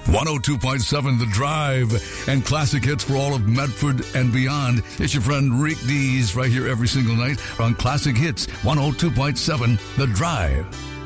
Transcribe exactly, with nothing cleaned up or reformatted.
one oh two point seven The Drive, and classic hits for all of Medford and beyond. It's your friend Rick Dees right here every single night on Classic Hits one oh two point seven The Drive.